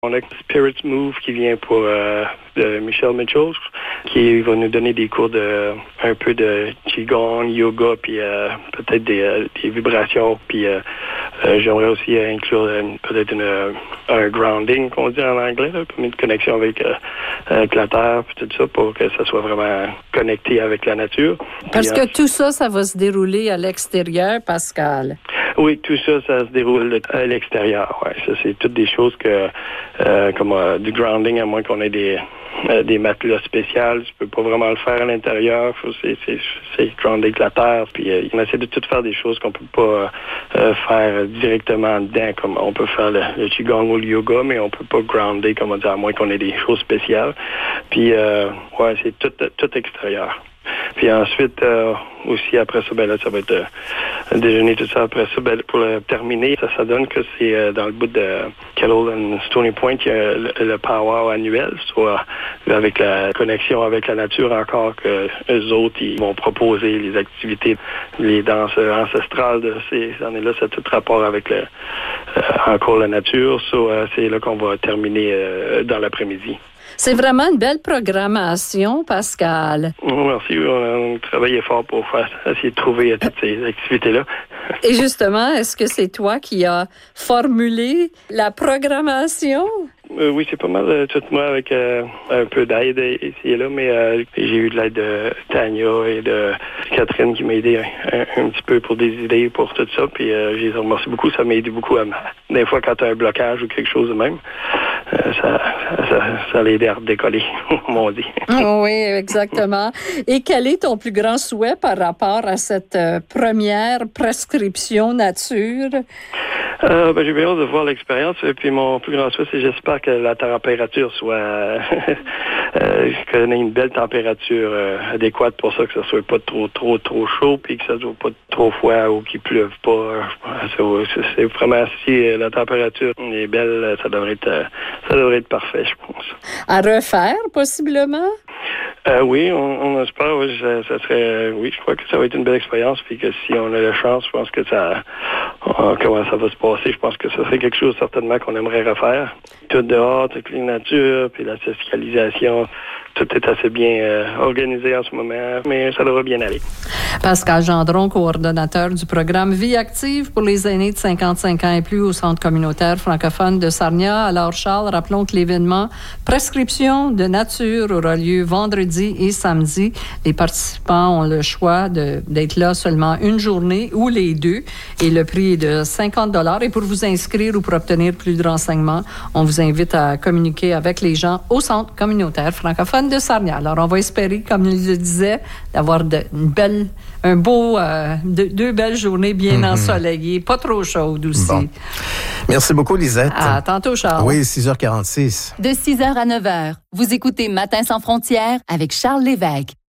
On a Spirits Move qui vient pour de Michelle Mitchell, qui va nous donner des cours de un peu de Qigong, yoga, puis peut-être des vibrations. Puis j'aimerais aussi inclure peut-être un grounding, qu'on dit en anglais, là, pour une connexion avec la terre, puis tout ça, pour que ça soit vraiment connecté avec la nature. Parce que tout ça, ça va se dérouler à l'extérieur, Pascal. Oui, tout ça, ça se déroule à l'extérieur. Ouais, ça, c'est toutes des choses que, comme du grounding, à moins qu'on ait des matelas spéciales, tu peux pas vraiment le faire à l'intérieur. C'est grounding avec la terre. Puis on essaie de tout faire des choses qu'on peut pas faire directement dedans, comme on peut faire le qigong ou le yoga, mais on peut pas grounder, comme on dit, à moins qu'on ait des choses spéciales. Puis ouais, c'est tout extérieur. Puis ensuite, aussi après ça, ben là, ça va être déjeuner, tout ça. Après ça, ben, pour terminer, ça donne que c'est dans le bout de Kettle and Stony Point, il y a le powwow annuel, soit avec la connexion avec la nature encore, que eux autres, ils vont proposer les activités, les danses ancestrales de ces années-là. Ça a tout rapport avec encore la nature. C'est là qu'on va terminer dans l'après-midi. C'est vraiment une belle programmation, Pascal. Merci. On a travaillé fort pour essayer de trouver toutes ces activités-là. Et justement, est-ce que c'est toi qui as formulé la programmation? Oui, c'est pas mal tout moi avec un peu d'aide ici et là, mais j'ai eu de l'aide de Tania et de Catherine qui m'a aidé un petit peu pour des idées pour tout ça. Puis je les remercie beaucoup. Ça m'a aidé beaucoup des fois quand tu as un blocage ou quelque chose de même. Ça l'a aidé à redécoller, comme on dit. Oui, exactement. Et quel est ton plus grand souhait par rapport à cette première prescription nature? J'ai bien hâte de voir l'expérience. Et puis mon plus grand souhait, c'est j'espère que la température soit qu'on ait une belle température adéquate pour ça, que ça soit pas trop chaud, puis que ça soit pas trop froid ou qu'il pleuve pas. C'est vraiment si la température est belle, ça devrait être parfait, je pense. À refaire, possiblement? Oui, on espère. Oui, ça serait. Oui, je crois que ça va être une belle expérience, puis que si on a la chance, je pense que comment ça va se passer. Je pense que ça serait quelque chose certainement qu'on aimerait refaire. Tout dehors, toute la nature, puis la socialisation, tout est assez bien organisé en ce moment, mais ça devrait bien aller. Pascal Gendron, coordonnateur du programme Vie active pour les aînés de 55 ans et plus au Centre communautaire francophone de Sarnia. Alors, Charles, rappelons que l'événement Prescription de nature aura lieu vendredi et samedi. Les participants ont le choix d'être là seulement une journée ou les deux, et le prix est de 50 $. Et pour vous inscrire ou pour obtenir plus de renseignements, on vous invite à communiquer avec les gens au Centre communautaire francophone de Sarnia. Alors, on va espérer, comme il le disait, d'avoir deux belles journées bien ensoleillées, pas trop chaudes aussi. Bon. Merci beaucoup, Lisette. À tantôt, Charles. Oui, 6h46. De 6h à 9h, vous écoutez Matin sans frontières avec Charles Lévesque.